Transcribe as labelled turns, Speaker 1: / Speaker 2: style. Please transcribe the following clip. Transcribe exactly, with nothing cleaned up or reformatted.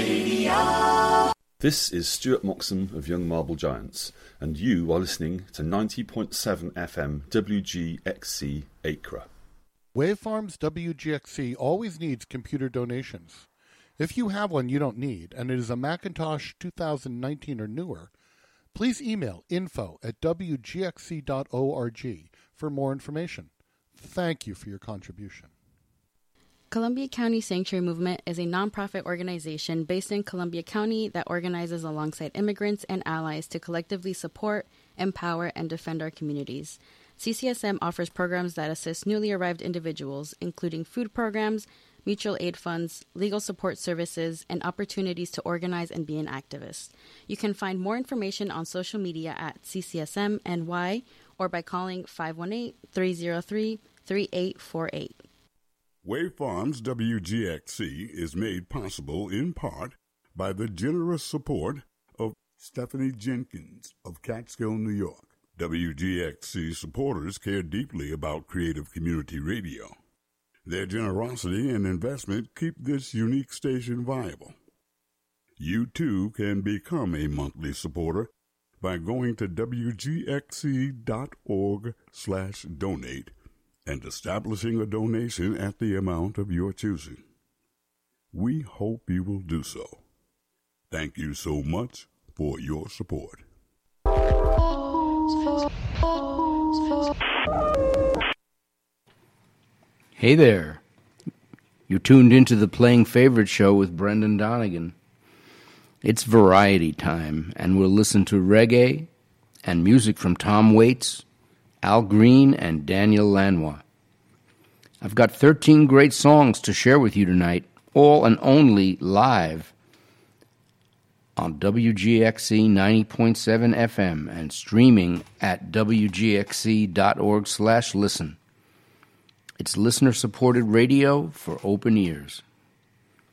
Speaker 1: Radio.
Speaker 2: This is Stuart Moxon of Young Marble Giants, and you are listening to ninety point seven F M W G X C Acre.
Speaker 3: Wavefarms W G X C always needs computer donations. If you have one you don't need, and it is a Macintosh two thousand nineteen or newer, please email info at w g x c dot org for more information. Thank you for your contribution.
Speaker 4: Columbia County Sanctuary Movement is a nonprofit organization based in Columbia County that organizes alongside immigrants and allies to collectively support, empower, and defend our communities. C C S M offers programs that assist newly arrived individuals, including food programs, mutual aid funds, legal support services, and opportunities to organize and be an activist. You can find more information on social media at C C S M N Y or by calling five one eight, three zero three, three eight four eight.
Speaker 5: Wavefarms W G X C is made possible in part by the generous support of Stephanie Jenkins of Catskill, New York. W G X C supporters care deeply about creative community radio. Their generosity and investment keep this unique station viable. You too can become a monthly supporter by going to w g x c dot org slash donate and establishing a donation at the amount of your choosing. We hope you will do so. Thank you so much for your support.
Speaker 6: Hey there. You tuned into the Playing Favorite Show with Brendan Donegan. It's variety time, and we'll listen to reggae and music from Tom Waits, Al Green, and Daniel Lanois. I've got thirteen great songs to share with you tonight, all and only live on W G X C ninety point seven F M and streaming at w g x c dot org slash listen. It's listener-supported radio for open ears.